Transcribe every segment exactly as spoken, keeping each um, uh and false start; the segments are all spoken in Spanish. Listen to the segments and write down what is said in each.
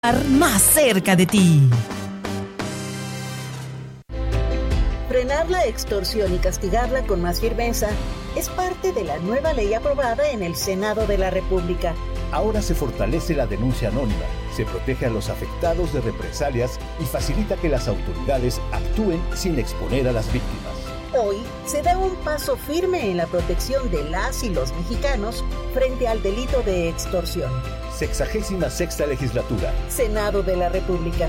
más cerca de ti. Frenar la extorsión y castigarla con más firmeza es parte de la nueva ley aprobada en el Senado de la República. Ahora se fortalece la denuncia anónima, se protege a los afectados de represalias y facilita que las autoridades actúen sin exponer a las víctimas. Hoy se da un paso firme en la protección de las y los mexicanos frente al delito de extorsión. Sexagésima sexta legislatura. Senado de la República.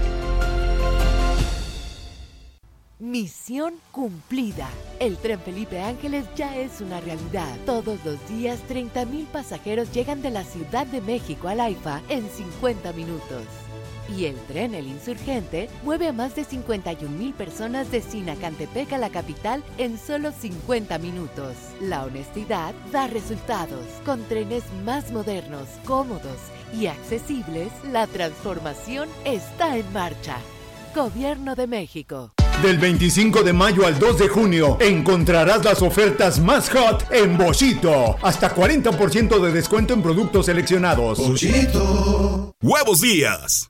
Misión cumplida. El Tren Felipe Ángeles ya es una realidad. Todos los días, treinta mil pasajeros llegan de la Ciudad de México al AIFA en cincuenta minutos. Y el tren El Insurgente mueve a más de cincuenta y un mil personas de Sinacantepec a la capital en solo cincuenta minutos. La honestidad da resultados. Con trenes más modernos, cómodos y accesibles, la transformación está en marcha. Gobierno de México. Del veinticinco de mayo al dos de junio encontrarás las ofertas más hot en Bollito. Hasta cuarenta por ciento de descuento en productos seleccionados. Bollito. Huevos Díaz.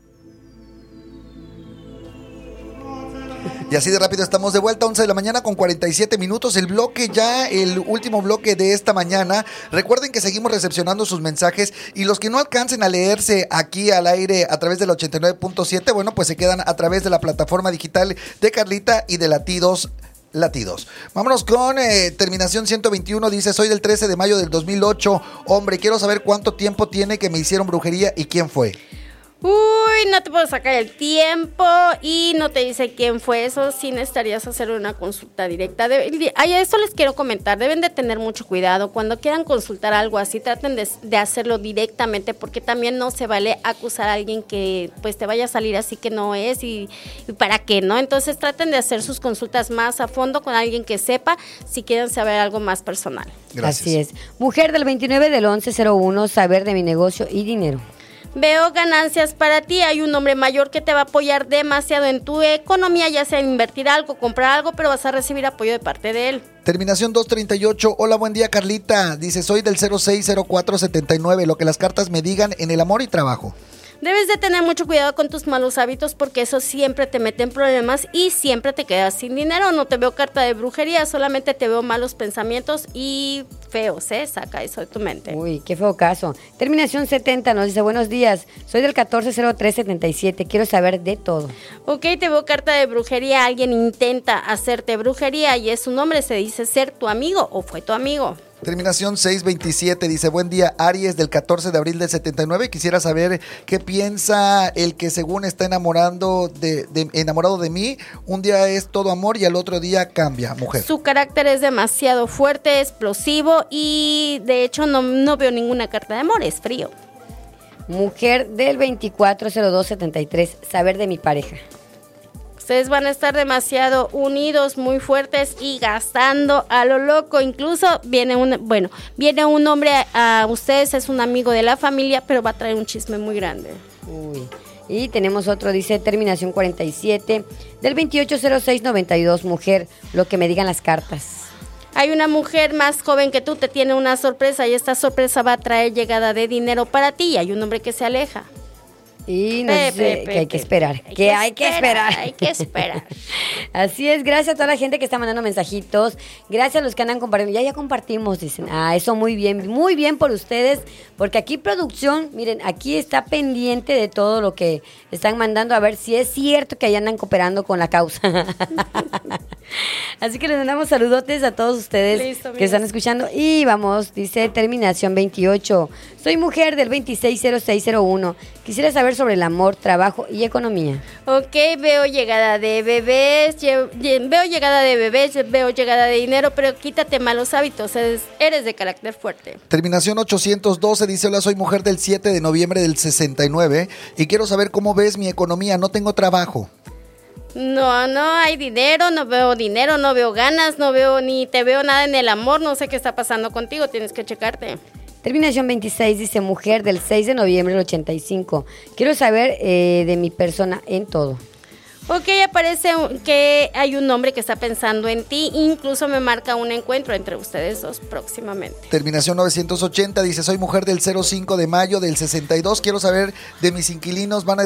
Y así de rápido estamos de vuelta, once de la mañana con cuarenta y siete minutos. El bloque ya, el último bloque de esta mañana. Recuerden que seguimos recepcionando sus mensajes y los que no alcancen a leerse aquí al aire a través del ochenta y nueve punto siete, bueno, pues se quedan a través de la plataforma digital de Carlita y de Latidos Latidos. Vámonos con eh, terminación ciento veintiuno. Dice: soy del trece de mayo del dos mil ocho. Hombre, quiero saber cuánto tiempo tiene que me hicieron brujería y quién fue. Uy, no te puedo sacar el tiempo y no te dice quién fue. Eso sí necesitarías hacer una consulta directa. De, ay, esto les quiero comentar, deben de tener mucho cuidado. Cuando quieran consultar algo así, traten de, de hacerlo directamente, porque también no se vale acusar a alguien que pues te vaya a salir así que no es y, y para qué, ¿no? Entonces traten de hacer sus consultas más a fondo con alguien que sepa si quieren saber algo más personal. Gracias. Así es. Mujer del veintinueve del once cero uno, saber de mi negocio y dinero. Veo ganancias para ti, hay un hombre mayor que te va a apoyar demasiado en tu economía, ya sea invertir algo, comprar algo, pero vas a recibir apoyo de parte de él. Terminación dos treinta y ocho. Hola, buen día, Carlita. Dice: soy del cero seis cero cuatro setenta y nueve, lo que las cartas me digan en el amor y trabajo. Debes de tener mucho cuidado con tus malos hábitos porque eso siempre te mete en problemas y siempre te quedas sin dinero. No te veo carta de brujería, solamente te veo malos pensamientos y feos, ¿eh? Saca eso de tu mente. Uy, qué feo caso. Terminación setenta nos dice: buenos días, soy del catorce cero tres setenta y siete, quiero saber de todo. Ok, te veo carta de brujería, alguien intenta hacerte brujería y es su nombre, se dice ser tu amigo o fue tu amigo. Terminación seis veintisiete dice: buen día, Aries del catorce de abril del setenta y nueve. Quisiera saber qué piensa el que según está enamorando de, de, enamorado de mí. Un día es todo amor y al otro día cambia. Mujer. Su carácter es demasiado fuerte, explosivo y de hecho no, no veo ninguna carta de amor, es frío. Mujer del veinticuatro cero dos setenta y tres, saber de mi pareja. Ustedes van a estar demasiado unidos, muy fuertes y gastando a lo loco. Incluso viene un, bueno, viene un hombre a, a ustedes, es un amigo de la familia, pero va a traer un chisme muy grande. Uy. Y tenemos otro, dice terminación cuarenta y siete, del veintiocho cero seis noventa y dos, mujer, lo que me digan las cartas. Hay una mujer más joven que tú, te tiene una sorpresa y esta sorpresa va a traer llegada de dinero para ti. Y hay un hombre que se aleja. Y nos dice Pepe, que hay que esperar, hay que hay que esperar. Hay que esperar. Así es, gracias a toda la gente que está mandando mensajitos, gracias a los que andan compartiendo, ya ya compartimos, dicen, ah, eso muy bien, muy bien por ustedes, porque aquí producción, miren, aquí está pendiente de todo lo que están mandando, a ver si es cierto que ahí andan cooperando con la causa. Así que les mandamos saludotes a todos ustedes. Listo, que están escuchando. Y vamos, dice terminación veintiocho. Soy mujer del veintiséis cero seis cero uno. Quisiera saber sobre el amor, trabajo y economía. Ok, veo llegada de bebés, lle- lle- veo llegada de bebés, veo llegada de dinero, pero quítate malos hábitos, eres, eres de carácter fuerte. Terminación ochocientos doce dice: hola, soy mujer del siete de noviembre del sesenta y nueve y quiero saber cómo ves mi economía, no tengo trabajo. No, no hay dinero, no veo dinero, no veo ganas, no veo ni te veo nada en el amor, no sé qué está pasando contigo, tienes que checarte. Terminación veintiséis dice: mujer del seis de noviembre del ochenta y cinco. Quiero saber eh, de mi persona en todo. Ok, aparece que hay un hombre que está pensando en ti, incluso me marca un encuentro entre ustedes dos próximamente. Terminación novecientos ochenta dice, soy mujer del cero cinco de mayo del sesenta y dos, quiero saber de mis inquilinos, van a